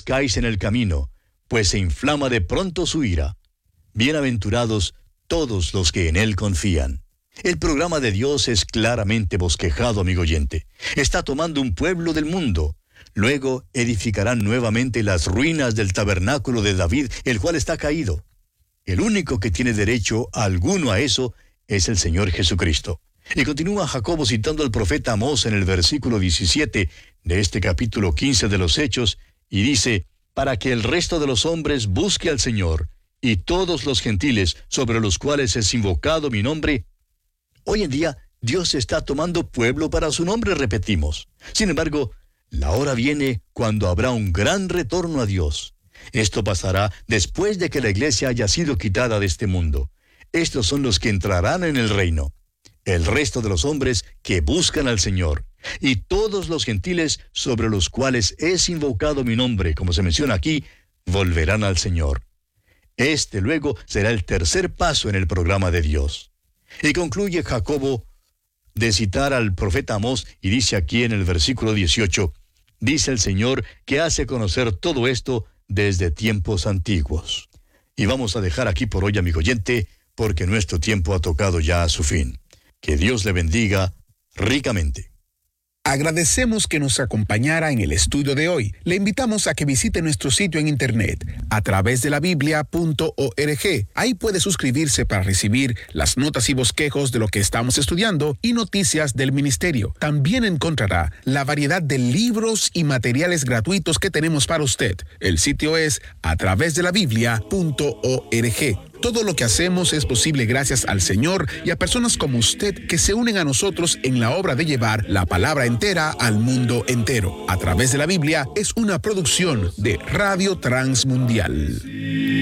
endurezcáis en el camino, pues se inflama de pronto su ira. Bienaventurados todos los que en él confían. El programa de Dios es claramente bosquejado, amigo oyente. Está tomando un pueblo del mundo. Luego edificarán nuevamente las ruinas del tabernáculo de David, el cual está caído. El único que tiene derecho alguno a eso es el Señor Jesucristo. Y continúa Jacobo citando al profeta Amós en el versículo 17 de este capítulo 15 de los Hechos, y dice: para que el resto de los hombres busque al Señor, y todos los gentiles sobre los cuales es invocado mi nombre. Hoy en día, Dios está tomando pueblo para su nombre, repetimos. Sin embargo, la hora viene cuando habrá un gran retorno a Dios. Esto pasará después de que la iglesia haya sido quitada de este mundo. Estos son los que entrarán en el reino. El resto de los hombres que buscan al Señor, y todos los gentiles sobre los cuales es invocado mi nombre, como se menciona aquí, volverán al Señor. Este luego será el tercer paso en el programa de Dios. Y concluye Jacobo de citar al profeta Amós, y dice aquí en el versículo 18, dice el Señor que hace conocer todo esto desde tiempos antiguos. Y vamos a dejar aquí por hoy, amigo oyente, porque nuestro tiempo ha tocado ya a su fin. Que Dios le bendiga ricamente. Agradecemos que nos acompañara en el estudio de hoy. Le invitamos a que visite nuestro sitio en internet a través de la biblia.org. Ahí puede suscribirse para recibir las notas y bosquejos de lo que estamos estudiando y noticias del ministerio. También encontrará la variedad de libros y materiales gratuitos que tenemos para usted. El sitio es a través de la biblia.org. Todo lo que hacemos es posible gracias al Señor y a personas como usted que se unen a nosotros en la obra de llevar la palabra entera al mundo entero. A través de la Biblia es una producción de Radio Transmundial.